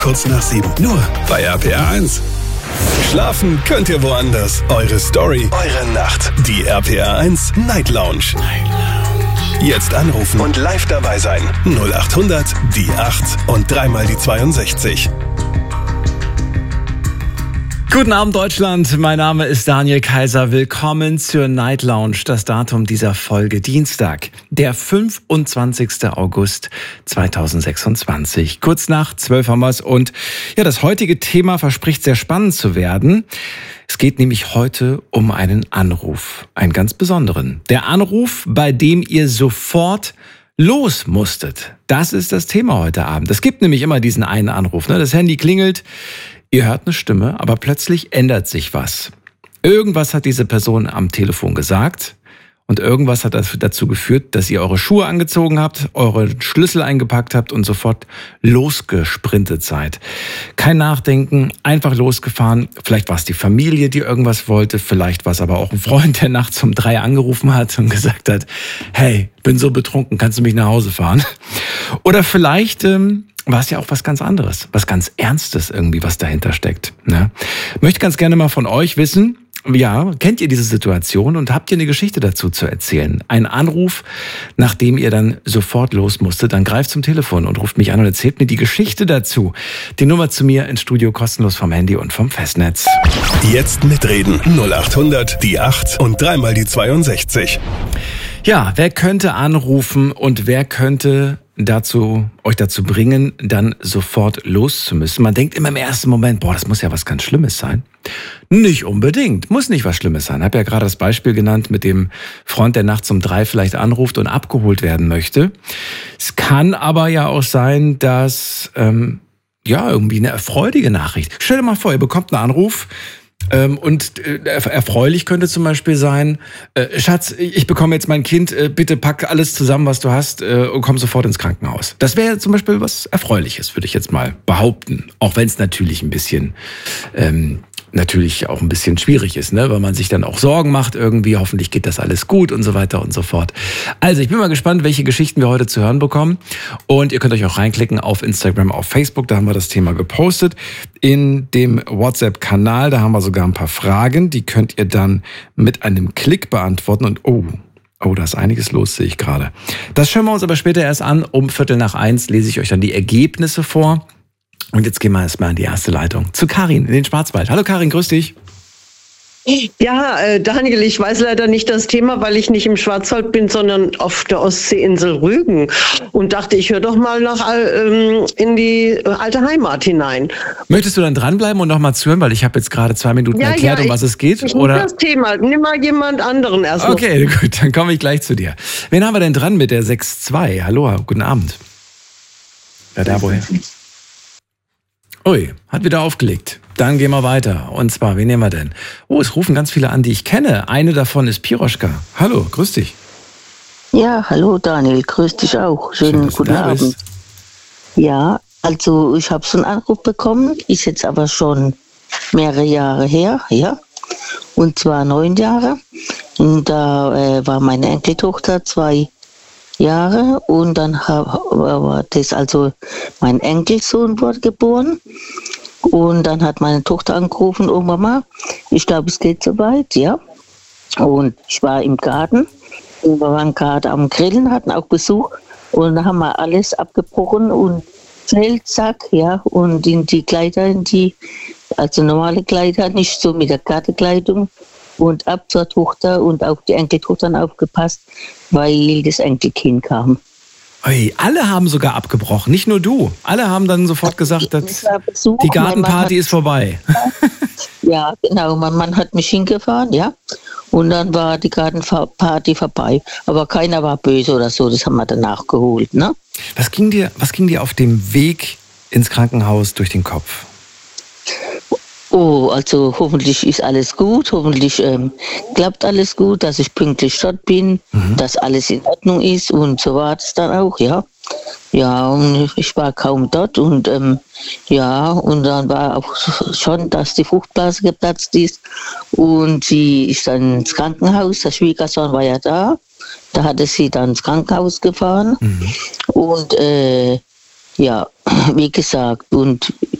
Kurz nach 7. Nur bei RPR 1. Schlafen könnt ihr woanders. Eure Story, eure Nacht. Die RPR 1 Night Lounge. Jetzt anrufen und live dabei sein. 0800 die 8 und dreimal die 62. Guten Abend Deutschland, mein Name ist Daniel Kaiser. Willkommen zur Night Lounge. Das Datum dieser Folge Dienstag, der 25. August 2026. Kurz nach 12 haben wir es und ja, das heutige Thema verspricht sehr spannend zu werden. Es geht nämlich heute um einen Anruf, einen ganz besonderen. Der Anruf, bei dem ihr sofort los musstet. Das ist das Thema heute Abend. Es gibt nämlich immer diesen einen Anruf, ne? Das Handy klingelt. Ihr hört eine Stimme, aber plötzlich ändert sich was. Irgendwas hat diese Person am Telefon gesagt und irgendwas hat dazu geführt, dass ihr eure Schuhe angezogen habt, eure Schlüssel eingepackt habt und sofort losgesprintet seid. Kein Nachdenken, einfach losgefahren. Vielleicht war es die Familie, die irgendwas wollte, vielleicht war es aber auch ein Freund, der nachts um 3 angerufen hat und gesagt hat, hey, bin so betrunken, kannst du mich nach Hause fahren? Oder vielleicht war es ja auch was ganz anderes, was ganz Ernstes irgendwie, was dahinter steckt. Ne? Möchte ganz gerne mal von euch wissen, ja, kennt ihr diese Situation und habt ihr eine Geschichte dazu zu erzählen? Ein Anruf, nachdem ihr dann sofort los musstet, dann greift zum Telefon und ruft mich an und erzählt mir die Geschichte dazu. Die Nummer zu mir ins Studio kostenlos vom Handy und vom Festnetz. Jetzt mitreden. 0800 die 8 und dreimal die 62. Ja, wer könnte anrufen und wer könnte euch dazu bringen, dann sofort loszumüssen? Man denkt immer im ersten Moment, boah, das muss ja was ganz Schlimmes sein. Nicht unbedingt, muss nicht was Schlimmes sein. Ich habe ja gerade das Beispiel genannt mit dem Freund, der nachts um 3 vielleicht anruft und abgeholt werden möchte. Es kann aber ja auch sein, dass irgendwie eine erfreuliche Nachricht. Stell dir mal vor, ihr bekommt einen Anruf. Und erfreulich könnte zum Beispiel sein, Schatz, ich bekomme jetzt mein Kind, bitte pack alles zusammen, was du hast und komm sofort ins Krankenhaus. Das wäre zum Beispiel was Erfreuliches, würde ich jetzt mal behaupten. Auch wenn es natürlich ein bisschen schwierig ist, ne? Weil man sich dann auch Sorgen macht irgendwie, hoffentlich geht das alles gut und so weiter und so fort. Also ich bin mal gespannt, welche Geschichten wir heute zu hören bekommen und ihr könnt euch auch reinklicken auf Instagram, auf Facebook, da haben wir das Thema gepostet, in dem WhatsApp-Kanal, da haben wir sogar ein paar Fragen, die könnt ihr dann mit einem Klick beantworten und da ist einiges los, sehe ich gerade. Das schauen wir uns aber später erst an, um 12:45 lese ich euch dann die Ergebnisse vor. Und jetzt gehen wir erstmal in die erste Leitung zu Karin in den Schwarzwald. Hallo Karin, grüß dich. Ja, Daniel, ich weiß leider nicht das Thema, weil ich nicht im Schwarzwald bin, sondern auf der Ostseeinsel Rügen. Und dachte, ich höre doch mal in die alte Heimat hinein. Möchtest du dann dranbleiben und noch mal zuhören? Weil ich habe jetzt gerade 2 Minuten erklärt, um was es geht. Ich oder das Thema. Nimm mal jemand anderen erstmal. Okay, gut, dann komme ich gleich zu dir. Wen haben wir denn dran mit der 6-2? Hallo, guten Abend. Ja, da woher? Ui, hat wieder aufgelegt. Dann gehen wir weiter. Und zwar, wen nehmen wir denn? Oh, es rufen ganz viele an, die ich kenne. Eine davon ist Piroschka. Hallo, grüß dich. Ja, hallo Daniel, grüß dich auch. Schönen guten Abend. Ja, also ich habe so einen Anruf bekommen, ist jetzt aber schon mehrere Jahre her, ja. Und zwar 9 Jahre. Und da war meine Enkeltochter 2 Jahre und dann war das, also mein Enkelsohn wurde geboren und dann hat meine Tochter angerufen, oh Mama, ich glaube es geht soweit, ja. Und ich war im Garten und wir waren gerade am Grillen, hatten auch Besuch und dann haben wir alles abgebrochen und Zelt, Sack, ja, und in die Kleider, also normale Kleider, nicht so mit der Gartenkleidung. Und ab zur Tochter und auch die Enkeltochter dann aufgepasst, weil das Enkelkind kam. Ui, alle haben sogar abgebrochen, nicht nur du. Alle haben dann sofort gesagt, dass die Gartenparty ist vorbei. Ja, genau. Mein Mann hat mich hingefahren, ja. Und dann war die Gartenparty vorbei. Aber keiner war böse oder so, das haben wir dann nachgeholt, ne? Was ging dir auf dem Weg ins Krankenhaus durch den Kopf? Oh, also hoffentlich ist alles gut, hoffentlich klappt alles gut, dass ich pünktlich dort bin, dass alles in Ordnung ist und so war es dann auch, ja. Ja, und ich war kaum dort und und dann war auch schon, dass die Fruchtblase geplatzt ist und sie ist dann ins Krankenhaus, der Schwiegersohn war ja da hatte sie dann ins Krankenhaus gefahren und Ja, wie gesagt, und